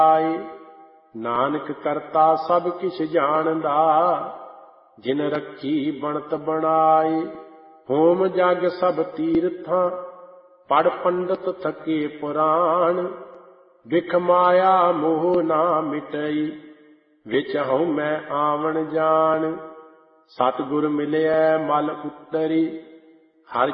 ਆਏ। ਨਾਨਕ ਕਰਤਾ ਸਭ ਕਿਛ ਜਾਣਦਾ, ਜਿਨ ਰੱਖੀ ਬਣਤ ਬਣਾਏ। ਹੋਮ ਜਗ ਸਭ ਤੀਰਥਾਂ, ਪੜ ਪੰਡਤ ਥਕੇ ਪੁਰਾਣ। ਬਿਖ ਮਾਇਆ ਮੋਹ ਨਾ ਮਿਟਈ, ਵਿੱਚ ਹਉਮੈ ਆਵਣ ਜਾਣ। ਸਤਿਗੁਰ ਮਿਲਿਐ ਮਲ ਉਤਰੀ, ਹਰਿ